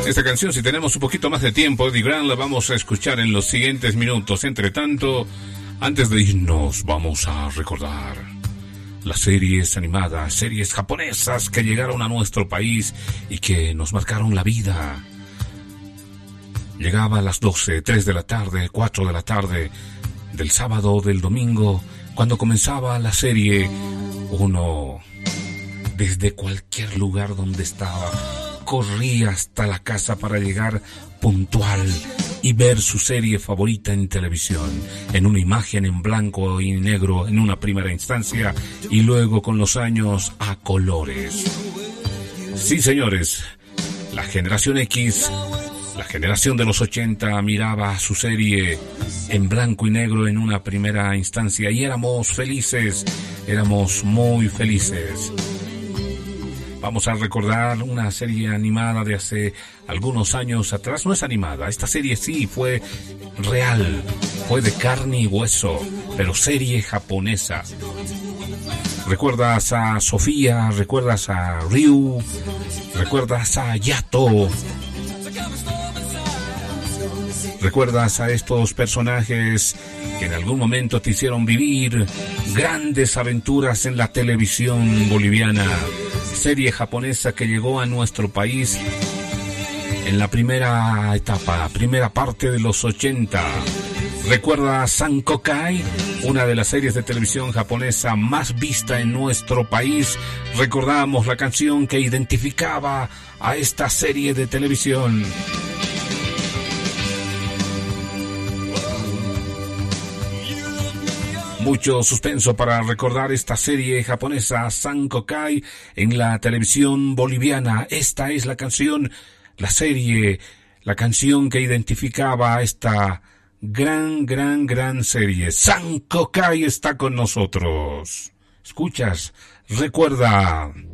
Esta canción, si tenemos un poquito más de tiempo, Eddie Grant, la vamos a escuchar en los siguientes minutos. Entre tanto, antes de irnos, vamos a recordar las series animadas, series japonesas que llegaron a nuestro país y que nos marcaron la vida. Llegaba a las 12, 3 de la tarde, 4 de la tarde, del sábado o del domingo, cuando comenzaba la serie, uno, desde cualquier lugar donde estaba, corría hasta la casa para llegar puntual y ver su serie favorita en televisión, en una imagen en blanco y negro en una primera instancia y luego con los años a colores. Sí, señores, la generación X, la generación de los 80 miraba su serie en blanco y negro en una primera instancia y éramos felices, éramos muy felices. Vamos a recordar una serie animada de hace algunos años atrás. No es animada, esta serie sí fue real, fue de carne y hueso, pero serie japonesa. ¿Recuerdas a Sofía? ¿Recuerdas a Ryu? ¿Recuerdas a Yato? ¿Recuerdas a estos personajes que en algún momento te hicieron vivir grandes aventuras en la televisión boliviana? Serie japonesa que llegó a nuestro país en la primera etapa, primera parte de los 80. ¿Recuerda Sankokai? Una de las series de televisión japonesa más vista en nuestro país. Recordamos la canción que identificaba a esta serie de televisión. Mucho suspenso para recordar esta serie japonesa Sankokai en la televisión boliviana. Esta es la canción, la serie, la canción que identificaba a esta gran serie. Sankokai está con nosotros. ¿Escuchas? Recuerda.